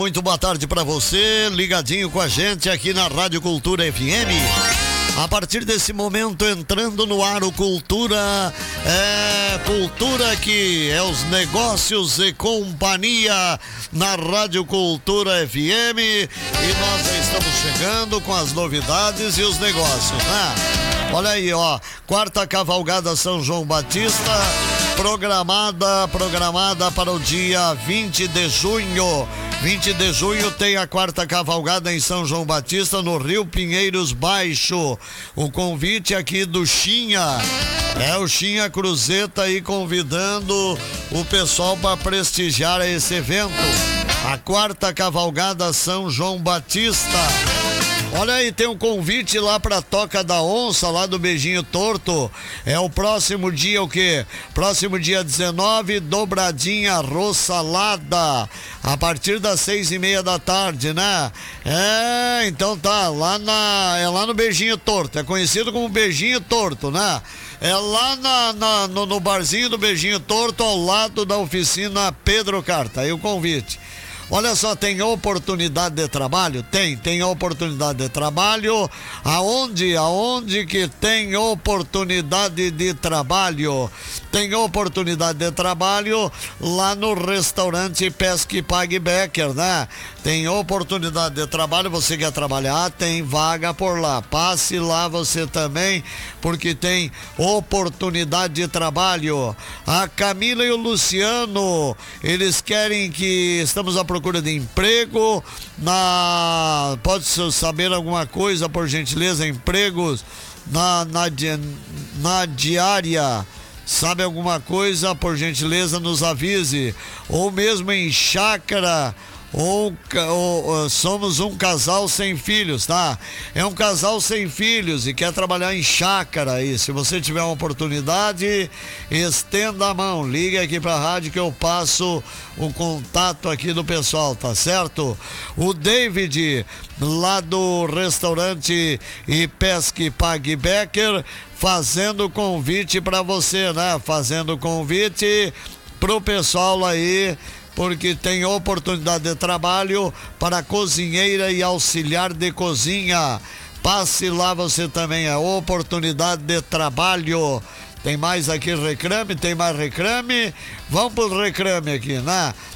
Muito boa tarde para você, ligadinho com a gente aqui na Rádio Cultura FM. A partir desse momento, entrando no ar o Cultura, Cultura que é os negócios e companhia na Rádio Cultura FM. E nós já estamos chegando com as novidades e os negócios, né? Olha aí, ó, quarta cavalgada São João Batista, programada para o dia 20 de junho. 20 de junho tem a quarta cavalgada em São João Batista, no Rio Pinheiros Baixo. O convite aqui do Chinha. O Chinha Cruzeta aí convidando o pessoal para prestigiar esse evento. A quarta cavalgada São João Batista. Olha aí, tem um convite lá pra Toca da Onça, lá do Beijinho Torto. É o próximo dia, o quê? Próximo dia 19, dobradinha arroz salada, a partir das 6:30 da tarde, né? Então tá, lá no Beijinho Torto, é conhecido como Beijinho Torto, né? É lá no barzinho do Beijinho Torto, ao lado da oficina Pedro Carta, aí o convite. Olha só, tem oportunidade de trabalho? Tem oportunidade de trabalho. Aonde que tem oportunidade de trabalho? Tem oportunidade de trabalho lá no restaurante Pesque e Pague Becker, né? Tem oportunidade de trabalho, você quer trabalhar, tem vaga por lá. Passe lá você também, porque tem oportunidade de trabalho. A Camila e o Luciano, eles querem que estamos à procura de emprego. Pode saber alguma coisa, por gentileza, empregos na diária. Sabe alguma coisa, por gentileza, nos avise. Ou mesmo em chácara, ou somos um casal sem filhos, tá? É um casal sem filhos e quer trabalhar em chácara aí. Se você tiver uma oportunidade, estenda a mão, liga aqui pra rádio que eu passo o contato aqui do pessoal, tá certo? O David, lá do restaurante e Pesque Pague Becker, fazendo convite para você, né? Fazendo convite pro pessoal aí, porque tem oportunidade de trabalho para cozinheira e auxiliar de cozinha. Passe lá você também, é oportunidade de trabalho. Tem mais aqui reclame? Tem mais reclame? Vamos pro reclame aqui, né?